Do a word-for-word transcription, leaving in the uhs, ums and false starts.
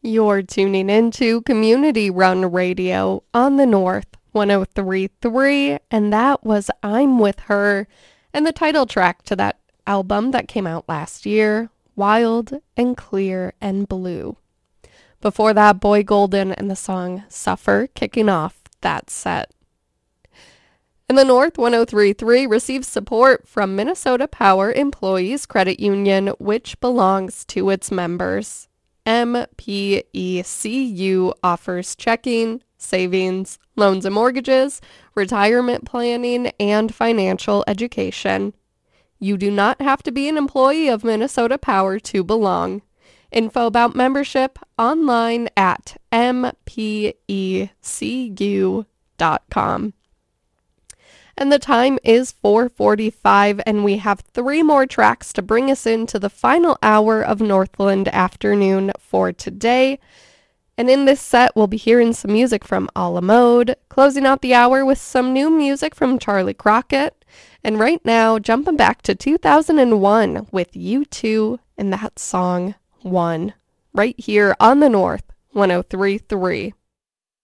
You're tuning into Community Run Radio on the North one oh three point three, and that was I'm With Her, and the title track to that album that came out last year, Wild and Clear and Blue. Before that, Boy Golden and the song Suffer kicking off that set. And the North one oh three point three receives support from Minnesota Power Employees Credit Union, which belongs to its members. M P E C U offers checking, savings, loans and mortgages, retirement planning, and financial education. You do not have to be an employee of Minnesota Power to belong. Info about membership online at m p e c u dot com. And the time is four forty-five, and we have three more tracks to bring us into the final hour of Northland Afternoon for today. And in this set, we'll be hearing some music from a la mode, closing out the hour with some new music from Charlie Crockett, and right now, jumping back to two thousand one with U two and that song, One, right here on the North one oh three point three.